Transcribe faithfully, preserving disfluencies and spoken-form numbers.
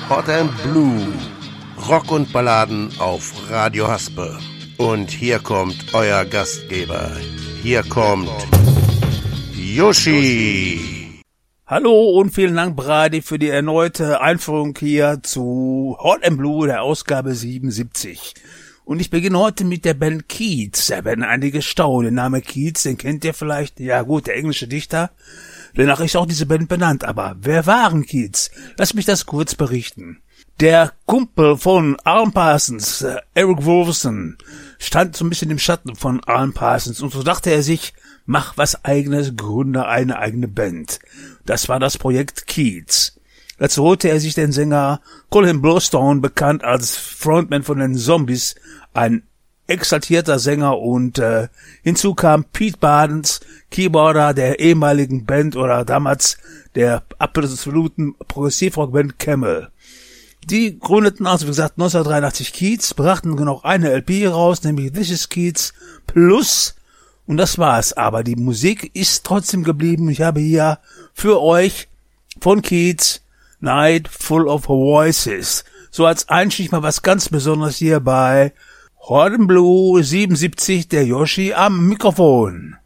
Hot and Blue. Rock und Balladen auf Radio Haspe. Und hier kommt euer Gastgeber. Hier kommt Yoshi. Hallo und vielen Dank, Brady, für die erneute Einführung hier zu Hot and Blue, der Ausgabe siebenundsiebzig. Und ich beginne heute mit der Band Keats. Da werden einige staunen. Der Name Keats, den kennt ihr vielleicht. Ja gut, der englische Dichter. Danach ist auch diese Band benannt. Aber wer waren Keats? Lass mich das kurz berichten. Der Kumpel von Alan Parsons, äh, Eric Woolverson, stand so ein bisschen im Schatten von Alan Parsons. Und so dachte er sich, mach was Eigenes, gründe eine eigene Band. Das war das Projekt Keats. Dazu holte er sich den Sänger Colin Blowstone, bekannt als Frontman von den Zombies, ein exaltierter Sänger, und äh, hinzu kam Pete Bardens, Keyboarder der ehemaligen Band oder damals der absoluten Progressivrockband Camel. Die gründeten also, wie gesagt, neunzehnhundertdreiundachtzig Keats, brachten noch eine L P raus, nämlich This is Keats Plus, und das war's. Aber die Musik ist trotzdem geblieben. Ich habe hier für euch von Keats Night Full of Voices. So als Einstieg mal was ganz Besonderes hier bei Hot and Blue siebenundsiebzig, der Yoshi am Mikrofon.